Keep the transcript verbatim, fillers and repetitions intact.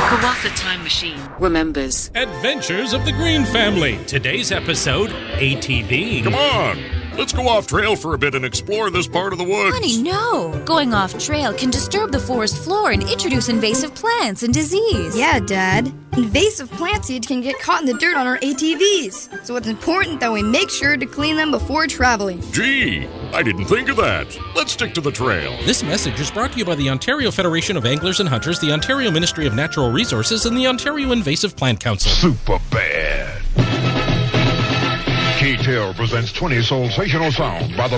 Kawatha Time Machine remembers. Adventures of the Green Family. Today's episode, A T V. Come on, let's go off trail for a bit and explore this part of the woods. Honey, no. Going off trail can disturb the forest floor and introduce invasive plants and disease. Yeah, Dad. Invasive plant seeds can get caught in the dirt on our A T Vs. So it's important that we make sure to clean them before traveling. Gee, I didn't think of that. Let's stick to the trail. This message is brought to you by the Ontario Federation of Anglers and Hunters, the Ontario Ministry of Natural Resources, and the Ontario Invasive Plant Council. Super bad. K-Tel presents twenty sensational sounds by the